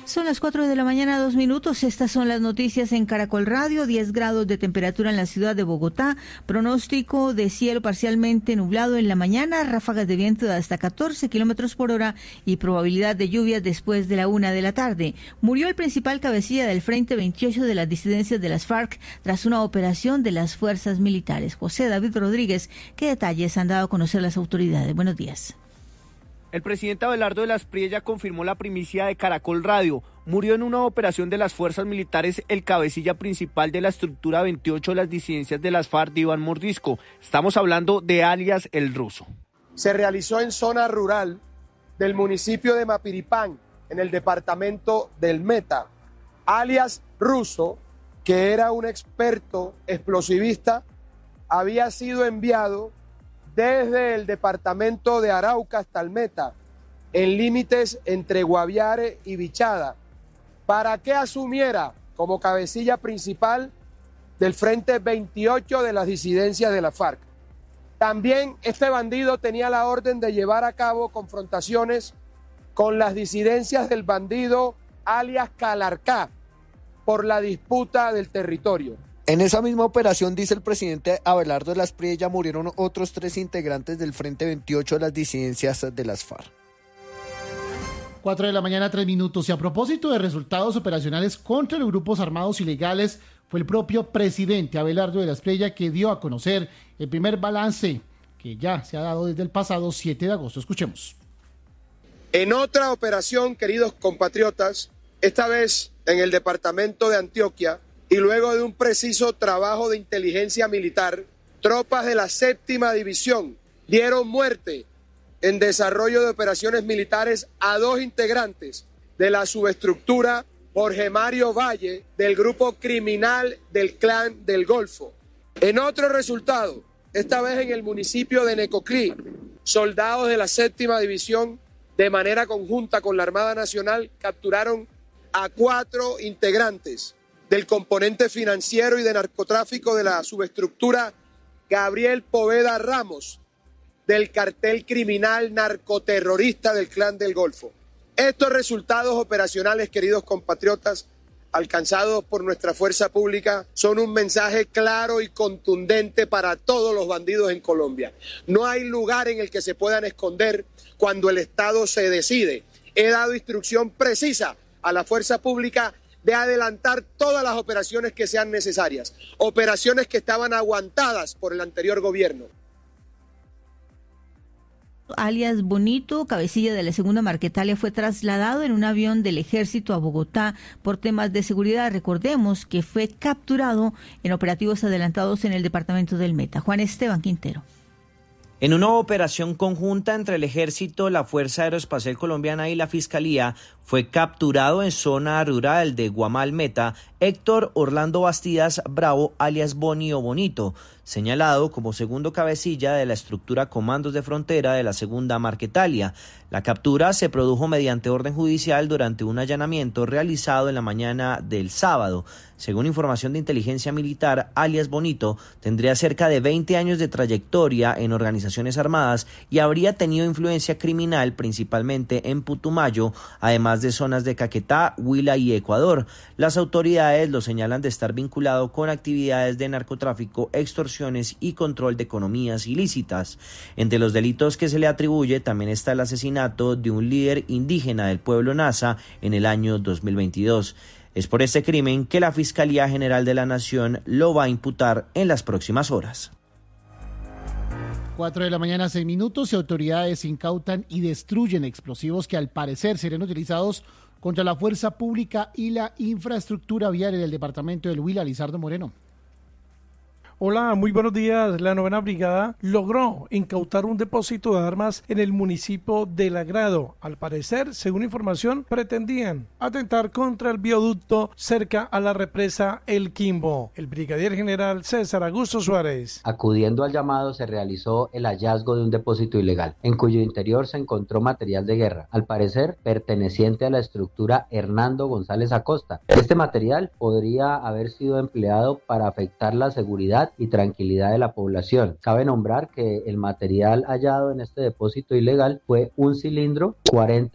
Son las 4 de la mañana, 2 minutos. Estas son las noticias en Caracol Radio. 10 grados de temperatura en la ciudad de Bogotá. Pronóstico de cielo parcialmente nublado en la mañana. Ráfagas de viento de hasta 14 kilómetros por hora y probabilidad de lluvias después de la 1 de la tarde. Murió el principal cabecilla del Frente 28 de las disidencias de las FARC tras una operación de las fuerzas militares. José David Rodríguez, ¿qué detalles han dado a conocer las autoridades? Buenos días. El presidente Abelardo de la Espriella confirmó la primicia de Caracol Radio. Murió en una operación de las fuerzas militares el cabecilla principal de la estructura 28 de las disidencias de las FARC, Iván Mordisco. Estamos hablando de alias El Ruso. Se realizó en zona rural del municipio de Mapiripán, en el departamento del Meta. Alias Ruso, que era un experto explosivista, había sido enviado desde el departamento de Arauca hasta el Meta, en límites entre Guaviare y Bichada, para que asumiera como cabecilla principal del Frente 28 de las disidencias de la FARC. También este bandido tenía la orden de llevar a cabo confrontaciones con las disidencias del bandido alias Calarcá por la disputa del territorio. En esa misma operación, dice el presidente Abelardo de la Espriella, murieron otros 3 integrantes del Frente 28 de las disidencias de las FARC. 4 de la mañana, 3 minutos. Y a propósito de resultados operacionales contra los grupos armados ilegales, fue el propio presidente Abelardo de la Espriella que dio a conocer el primer balance que ya se ha dado desde el pasado 7 de agosto. Escuchemos. En otra operación, queridos compatriotas, esta vez en el departamento de Antioquia, y luego de un preciso trabajo de inteligencia militar, tropas de la 7ª División dieron muerte en desarrollo de operaciones militares a 2 integrantes de la subestructura Jorge Mario Valle del grupo criminal del Clan del Golfo. En otro resultado, esta vez en el municipio de Necoclí, soldados de la 7ª División, de manera conjunta con la Armada Nacional, capturaron a 4 integrantes del componente financiero y de narcotráfico de la subestructura Gabriel Poveda Ramos, del cartel criminal narcoterrorista del Clan del Golfo. Estos resultados operacionales, queridos compatriotas, alcanzados por nuestra fuerza pública, son un mensaje claro y contundente para todos los bandidos en Colombia. No hay lugar en el que se puedan esconder cuando el Estado se decide. He dado instrucción precisa a la fuerza pública de adelantar todas las operaciones que sean necesarias, operaciones que estaban aguantadas por el anterior gobierno. Alias Bonito, cabecilla de la segunda Marquetalia, fue trasladado en un avión del ejército a Bogotá por temas de seguridad. Recordemos que fue capturado en operativos adelantados en el departamento del Meta. Juan Esteban Quintero. En una operación conjunta entre el Ejército, la Fuerza Aeroespacial Colombiana y la Fiscalía, fue capturado en zona rural de Guamal Meta Héctor Orlando Bastidas Bravo, alias Boni o Bonito, señalado como segundo cabecilla de la estructura Comandos de Frontera de la segunda Marquetalia. La captura se produjo mediante orden judicial durante un allanamiento realizado en la mañana del sábado. Según información de inteligencia militar, alias Bonito tendría cerca de 20 años de trayectoria en organizaciones armadas y habría tenido influencia criminal principalmente en Putumayo, además de zonas de Caquetá, Huila y Ecuador. Las autoridades lo señalan de estar vinculado con actividades de narcotráfico, extorsiones y control de economías ilícitas. Entre los delitos que se le atribuye también está el asesinato de un líder indígena del pueblo Nasa en el año 2022. Es por este crimen que la Fiscalía General de la Nación lo va a imputar en las próximas horas. 4 de la mañana, 6 minutos, y autoridades incautan y destruyen explosivos que al parecer serían utilizados contra la fuerza pública y la infraestructura vial del departamento del Huila. Lizardo Moreno. Hola, muy buenos días. La 9ª Brigada logró incautar un depósito de armas en el municipio de Lagrado. Al parecer, según información, pretendían atentar contra el bioducto cerca a la represa El Quimbo. El brigadier general César Augusto Suárez. Acudiendo al llamado, se realizó el hallazgo de un depósito ilegal, en cuyo interior se encontró material de guerra, al parecer perteneciente a la estructura Hernando González Acosta. Este material podría haber sido empleado para afectar la seguridad y tranquilidad de la población. Cabe nombrar que el material hallado en este depósito ilegal fue un cilindro 40